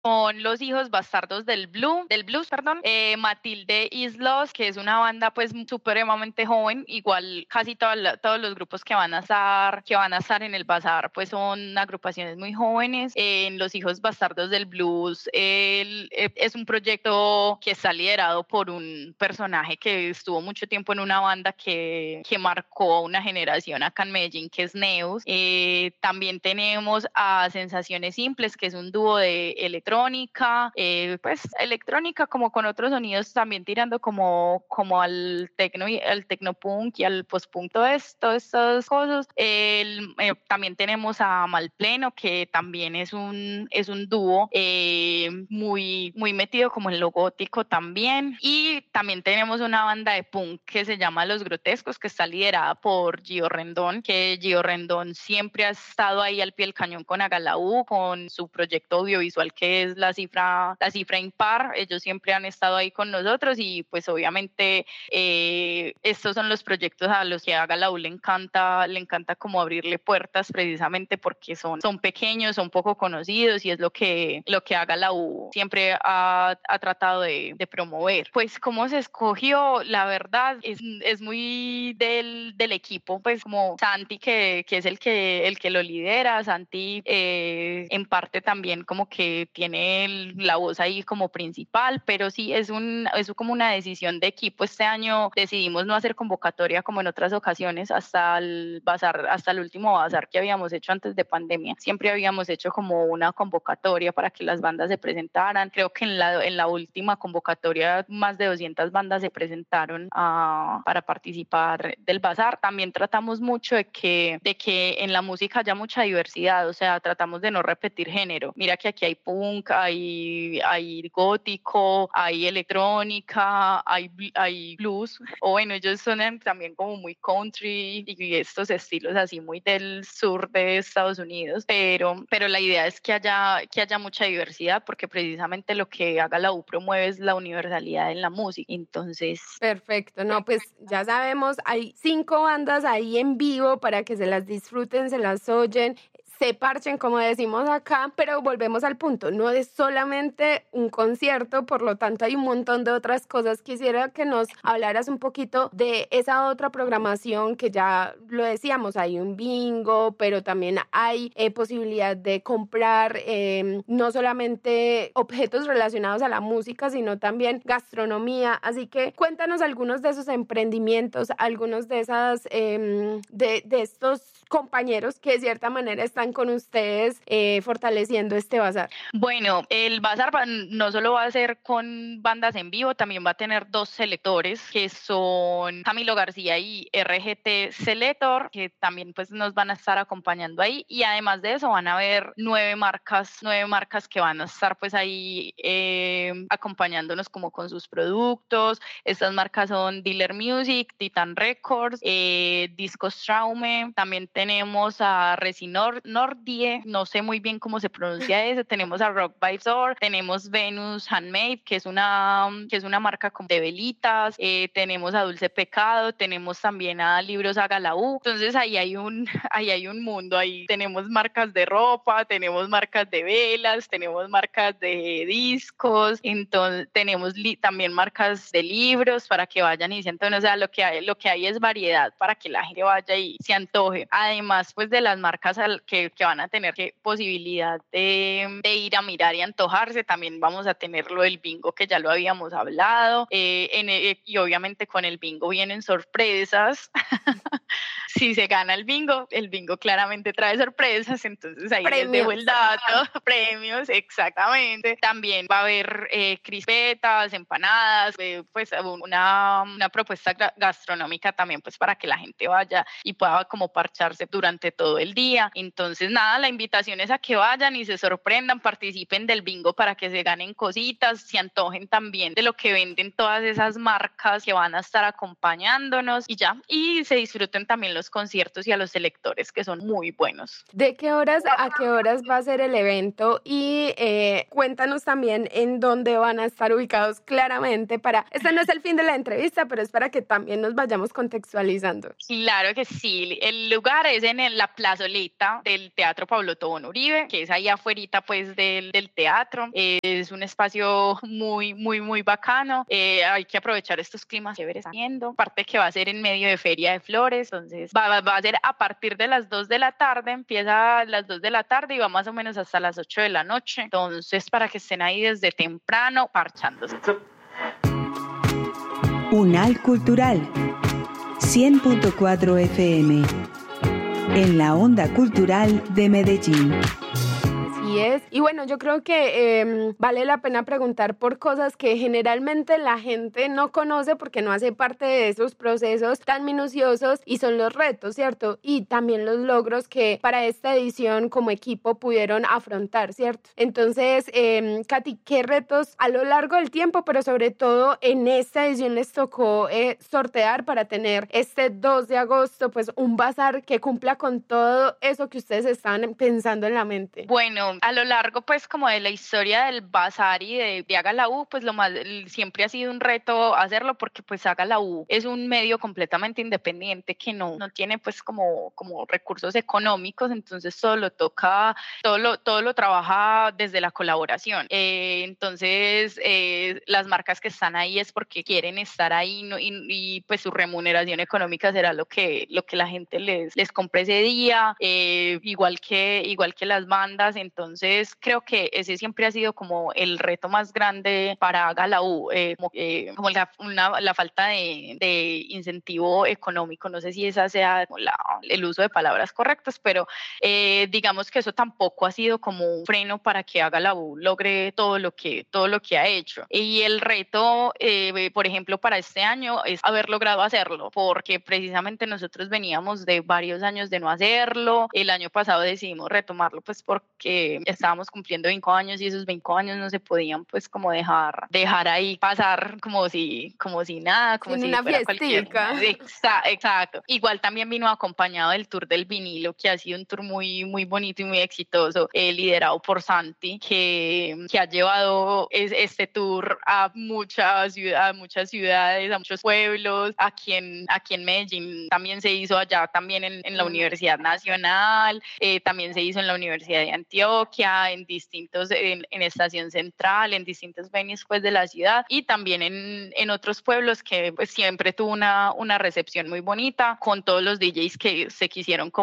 Son los hijos bastardos del blues, perdón. Matilde Islos, que es una banda pues supremamente joven, igual casi todos los grupos que van a estar en el bazar pues son agrupaciones muy jóvenes. En Los Hijos Bastardos del Blues es un proyecto que está liderado por un personaje que estuvo mucho tiempo en una banda que marcó una generación acá en Medellín, que es Neus. También tenemos a Sensaciones Simples, que es un dúo de electrónica, pues electrónica como con otros sonidos también tirando como al techno y al tecnopunk y al postpunk, todas estas cosas. También tenemos a Malpleno, que también es un dúo muy metido como en lo gótico también. Y también tenemos una banda de punk que se llama Los Grotescos, que está liderada por Gio Rendón, que Gio Rendón siempre ha estado ahí al pie del cañón con Agalaú, con su proyecto audiovisual que es la cifra impar. Ellos siempre han estado ahí con nosotros y pues obviamente estos son los proyectos a los que a Agalaú le encanta como abrirle puertas, precisamente porque son pequeños, son poco conocidos y es lo que Agalaú siempre ha tratado de promover. Pues cómo se escogió, la verdad es muy del equipo, pues como Santi, que es el que lo lidera. Santi en parte también como que tiene la voz ahí como principal, pero sí es como una decisión de equipo. Este año decidimos no hacer convocatoria como en otras ocasiones hasta el último bazar que habíamos hecho antes de pandemia. Siempre habíamos hecho como una convocatoria para que las bandas se presentaran. Creo que en la última convocatoria más de 200 bandas se presentaron para participar del bazar. También tratamos mucho de que en la música haya mucha diversidad, o sea, tratamos de no repetir género. Mira que aquí hay punk, hay gótico, hay electrónica, hay blues, o bueno, ellos son también como muy country y estos estilos así muy del sur de Estados Unidos, pero la idea es que haya mucha diversidad, porque precisamente lo que haga la U promueve es la universalidad en la música. Entonces, perfecto, no, pues ya sabemos, hay 5 bandas ahí en vivo para que se las disfruten, se las oyen, se parchen, como decimos acá, pero volvemos al punto, no es solamente un concierto, por lo tanto hay un montón de otras cosas. Quisiera que nos hablaras un poquito de esa otra programación que ya lo decíamos, hay un bingo, pero también hay posibilidad de comprar no solamente objetos relacionados a la música, sino también gastronomía, así que cuéntanos algunos de esos emprendimientos, algunos de esas de estos compañeros que de cierta manera están con ustedes fortaleciendo este bazar. bueno, el bazar no solo va a ser con bandas en vivo, también va a tener 2 selectores, que son Camilo García y RGT Selector, que también pues nos van a estar acompañando ahí. Y además de eso van a haber 9 marcas que van a estar pues ahí acompañándonos como con sus productos. Estas marcas son Dealer Music, Titan Records, Discos Traume. También tenemos a Resinor Nordie, no sé muy bien cómo se pronuncia eso. Tenemos a Rock by Door, tenemos Venus Handmade, que es una marca como de velitas. Tenemos a Dulce Pecado, tenemos también a Libros Agalaú. Entonces ahí hay un mundo. Ahí tenemos marcas de ropa, tenemos marcas de velas, tenemos marcas de discos. Entonces tenemos también marcas de libros para que vayan y sientan. O sea, lo que hay es variedad para que la gente vaya y se antoje. Además pues de las marcas que van a tener posibilidad de ir a mirar y antojarse, también vamos a tenerlo del bingo, que ya lo habíamos hablado. Y obviamente con el bingo vienen sorpresas. Si se gana el bingo claramente trae sorpresas, entonces ahí les dejo el dato. Premios, exactamente. También va a haber crispetas, empanadas, pues una propuesta gastronómica también, pues para que la gente vaya y pueda como parcharse durante todo el día. Entonces nada, la invitación es a que vayan y se sorprendan, participen del bingo para que se ganen cositas, se antojen también de lo que venden todas esas marcas que van a estar acompañándonos y ya, y se disfruten también los conciertos y a los selectores que son muy buenos. ¿De qué horas a qué horas va a ser el evento? Y cuéntanos también en dónde van a estar ubicados claramente para, este no es el fin de la entrevista, pero es para que también nos vayamos contextualizando. Claro que sí, el lugar es en la plazoleta del Teatro Pablo Tobón Uribe, que es ahí afuerita pues del teatro. Es un espacio muy, muy, muy bacano. Hay que aprovechar estos climas chéveres haciendo. Aparte que va a ser en medio de Feria de Flores, entonces va a ser a partir de las 2 de la tarde, empieza a las 2 de la tarde y va más o menos hasta las 8 de la noche. Entonces, para que estén ahí desde temprano parchándose. Unal Cultural 100.4 FM en la onda cultural de Medellín. Así es. Y bueno, yo creo que vale la pena preguntar por cosas que generalmente la gente no conoce porque no hace parte de esos procesos tan minuciosos y son los retos, ¿cierto? Y también los logros que para esta edición como equipo pudieron afrontar, ¿cierto? Entonces, Katy, ¿qué retos a lo largo del tiempo, pero sobre todo en esta edición les tocó sortear para tener este 2 de agosto, pues un bazar que cumpla con todo eso que ustedes estaban pensando en la mente? Bueno, a lo largo pues como de la historia del bazar y de Haga la U, pues siempre ha sido un reto hacerlo porque pues Haga la U es un medio completamente independiente que no tiene pues como recursos económicos, entonces todo lo trabaja desde la colaboración. Entonces las marcas que están ahí es porque quieren estar ahí y pues su remuneración económica será lo que la gente les compre ese día, igual que las bandas. Entonces creo que ese siempre ha sido como el reto más grande para Haga la U, como la falta de incentivo económico. No sé si esa sea el uso de palabras correctas, pero digamos que eso tampoco ha sido como un freno para que Haga la U logre todo lo que ha hecho. Y el reto, por ejemplo, para este año es haber logrado hacerlo, porque precisamente nosotros veníamos de varios años de no hacerlo. El año pasado decidimos retomarlo pues porque estábamos cumpliendo 5 años y esos 5 años no se podían pues como dejar ahí pasar como si nada, como en si una fuera cualquier. Exacto. Igual también vino acompañado del Tour del Vinilo, que ha sido un tour muy, muy bonito y muy exitoso, liderado por Santi, que ha llevado este tour a muchas ciudades, a muchos pueblos. Aquí en Medellín también se hizo allá, también en la Universidad Nacional, también se hizo en la Universidad de Antioquia, en Estación Central, en distintos venues pues de la ciudad, y también en otros pueblos que pues siempre tuvo una recepción muy bonita con todos los DJs que se quisieron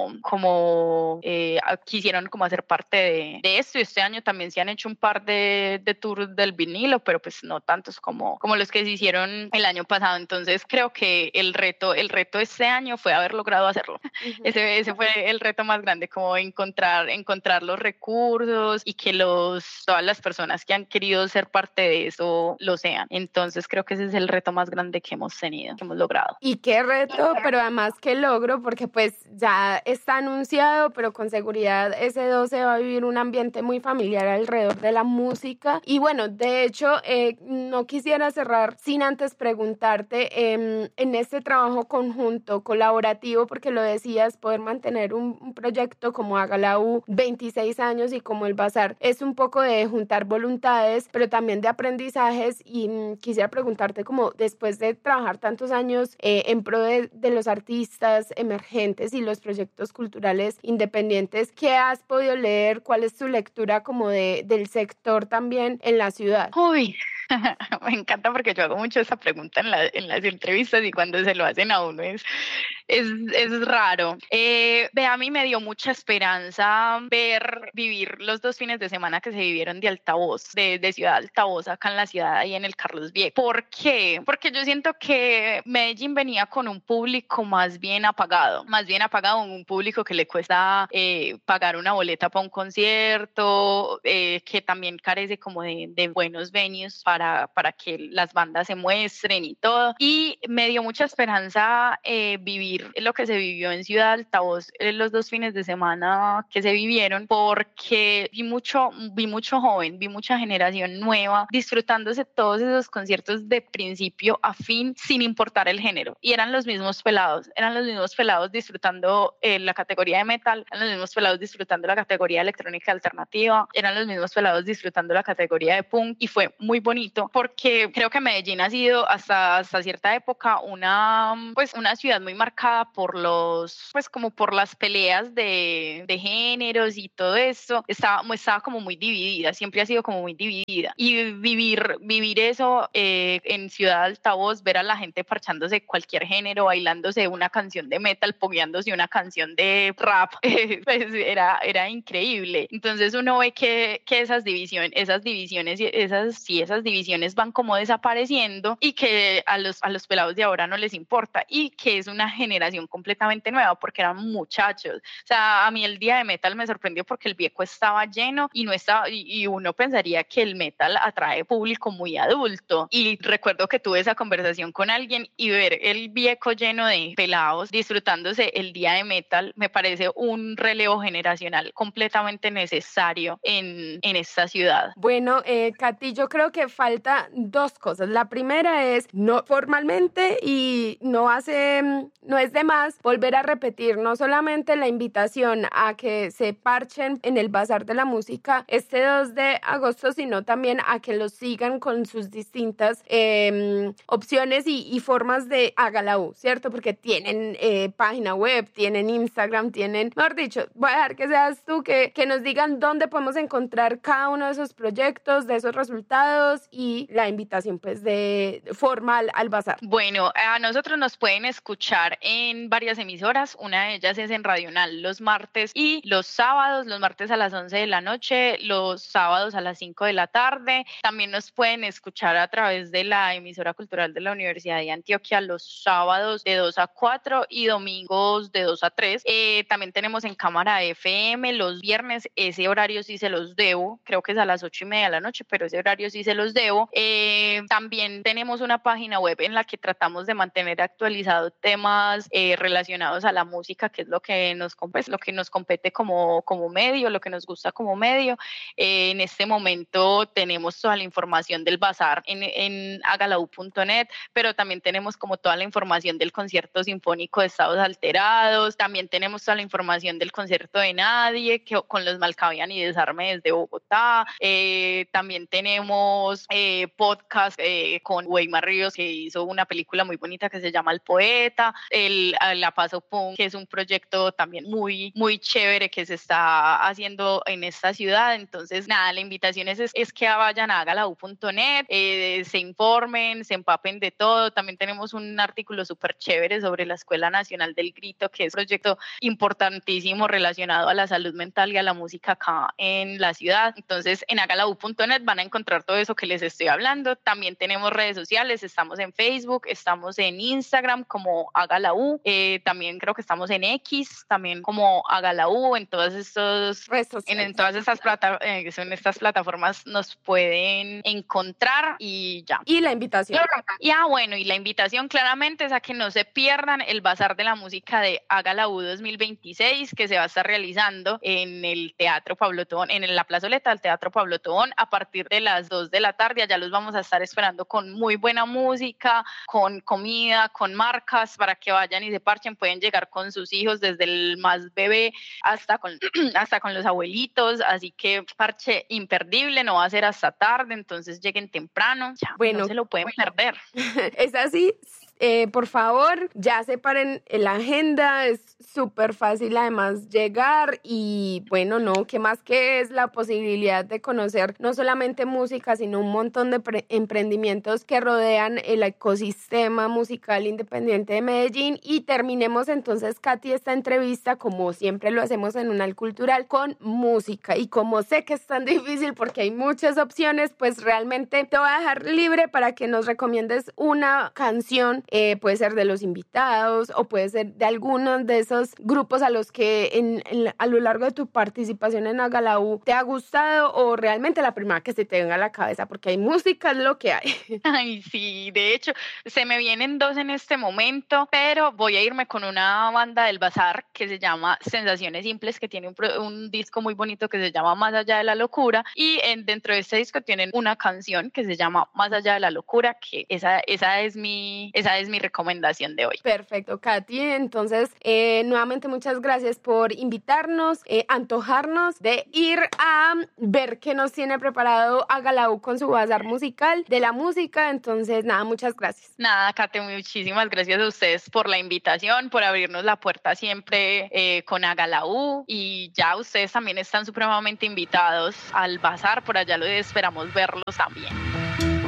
quisieron hacer parte de esto. Y este año también se han hecho un par de tours del vinilo, pero pues no tantos como los que se hicieron el año pasado. Entonces creo que el reto este año fue haber logrado hacerlo. Uh-huh. Ese fue el reto más grande, como encontrar los recursos y que todas las personas que han querido ser parte de eso lo sean. Entonces creo que ese es el reto más grande que hemos tenido, que hemos logrado. Y qué reto, pero además qué logro, porque pues ya está anunciado, pero con seguridad ese 12 va a vivir un ambiente muy familiar alrededor de la música. Y bueno, de hecho, no quisiera cerrar sin antes preguntarte, en este trabajo conjunto, colaborativo, porque lo decías, poder mantener un proyecto como Haga la U, 26 años, y como el Bazar, es un poco de juntar voluntades, pero también de aprendizajes. Y quisiera preguntarte, como después de trabajar tantos años en pro de los artistas emergentes y los proyectos culturales independientes, ¿qué has podido leer? ¿Cuál es tu lectura como del sector también en la ciudad? Uy, me encanta porque yo hago mucho esa pregunta en las entrevistas, y cuando se lo hacen a uno es raro. A mí me dio mucha esperanza vivir los 2 fines de semana que se vivieron de altavoz, de ciudad altavoz acá en la ciudad, ahí en el Carlos Viejo. ¿Por qué? Porque yo siento que Medellín venía con un público más bien apagado, un público que le cuesta pagar una boleta para un concierto, que también carece como de buenos venues para que las bandas se muestren y todo. Y me dio mucha esperanza vivir vivir lo que se vivió en Ciudad Altavoz los 2 fines de semana que se vivieron, porque vi mucho joven, vi mucha generación nueva disfrutándose todos esos conciertos de principio a fin sin importar el género, y eran los mismos pelados disfrutando la categoría de metal, eran los mismos pelados disfrutando la categoría de electrónica alternativa, eran los mismos pelados disfrutando la categoría de punk, y fue muy bonito porque creo que Medellín ha sido hasta cierta época una ciudad muy marcada por por las peleas de géneros y todo eso. Estaba como muy dividida, siempre ha sido como muy dividida, y vivir eso en Ciudad Altavoz, ver a la gente parchándose cualquier género, bailándose una canción de metal, pogueándose una canción de rap, pues era increíble. Entonces uno ve que esas divisiones van como desapareciendo, y que a los pelados de ahora no les importa, y que es una generación completamente nueva porque eran muchachos. O sea, a mí el día de metal me sorprendió porque el Vieco estaba lleno y uno pensaría que el metal atrae público muy adulto, y recuerdo que tuve esa conversación con alguien, y ver el Vieco lleno de pelados disfrutándose el día de metal me parece un relevo generacional completamente necesario en esta ciudad. Bueno, Katy, yo creo que falta 2 cosas. La primera es, no formalmente, y no es de más volver a repetir no solamente la invitación a que se parchen en el Bazar de la Música este 2 de agosto, sino también a que los sigan con sus distintas opciones y formas de Haga la U, ¿cierto? Porque tienen página web, tienen Instagram, mejor dicho, voy a dejar que seas tú que nos digan dónde podemos encontrar cada uno de esos proyectos, de esos resultados, y la invitación pues de formal al bazar. Bueno, a nosotros nos pueden escuchar en varias emisoras. Una de ellas es en Radional los martes y los sábados, los martes a las 11 de la noche, los sábados a las 5 de la tarde. También nos pueden escuchar a través de la emisora cultural de la Universidad de Antioquia los sábados de 2 a 4 y domingos de 2 a 3. También tenemos en Cámara FM los viernes, ese horario sí se los debo, creo que es a las 8:30 de la noche, pero ese horario sí se los debo. También tenemos una página web en la que tratamos de mantener actualizados temas relacionados a la música, que es lo que nos compete como medio, lo que nos gusta como medio. En este momento tenemos toda la información del bazar en hagalau.net, pero también tenemos como toda la información del concierto sinfónico de Estados Alterados, también tenemos toda la información del concierto de Nadie, con los Malkavian y Desarme desde Bogotá. También tenemos podcast con Weimar Ríos, que hizo una película muy bonita que se llama El Poeta, La Paso Punk, que es un proyecto también muy, muy chévere que se está haciendo en esta ciudad. Entonces, nada, la invitación es que vayan a hagalau.net, se informen, se empapen de todo. También tenemos un artículo súper chévere sobre la Escuela Nacional del Grito, que es un proyecto importantísimo relacionado a la salud mental y a la música acá en la ciudad. Entonces, en hagalau.net van a encontrar todo eso que les estoy hablando. También tenemos redes sociales, estamos en Facebook, estamos en Instagram como Hagalau, también creo que estamos en X, también como Hagalau, en todas estas plataformas nos pueden encontrar, y ya. Y la invitación. Y la invitación claramente es a que no se pierdan el Bazar de la Música de Hagalau 2026, que se va a estar realizando en el Teatro Pablo Tobón, en la plazoleta del Teatro Pablo Tobón, a partir de las 2 de la tarde. Allá los vamos a estar esperando con muy buena música, con comida, con marcas, para que vayan y se parchen. Pueden llegar con sus hijos, desde el más bebé hasta con los abuelitos, así que parche imperdible, no va a ser hasta tarde, entonces lleguen temprano, ya, no se lo pueden perder. Es así. Por favor, ya separen la agenda, es súper fácil además llegar, y bueno, no, ¿qué más que es la posibilidad de conocer no solamente música, sino un montón de emprendimientos que rodean el ecosistema musical independiente de Medellín? Y terminemos entonces, Katy, esta entrevista, como siempre lo hacemos en Unal Cultural, con música. Y como sé que es tan difícil porque hay muchas opciones, pues realmente te voy a dejar libre para que nos recomiendes una canción puede ser de los invitados o puede ser de algunos de esos grupos a los que a lo largo de tu participación en Agalaú te ha gustado o realmente la primera que se te venga a la cabeza, porque hay música, es lo que hay. Ay, sí, de hecho, se me vienen dos en este momento, pero voy a irme con una banda del Bazar que se llama Sensaciones Simples, que tiene un disco muy bonito que se llama Más Allá de la Locura, y dentro de este disco tienen una canción que se llama Más Allá de la Locura, que esa es mi recomendación de hoy. Perfecto, Katy. Entonces, nuevamente muchas gracias por invitarnos, antojarnos de ir a ver qué nos tiene preparado Agalaú con su bazar musical de la música. Entonces, nada, muchas gracias. Nada, Kate, muchísimas gracias a ustedes por la invitación, por abrirnos la puerta siempre con Agalaú, y ya ustedes también están supremamente invitados al bazar, por allá lo esperamos verlos también.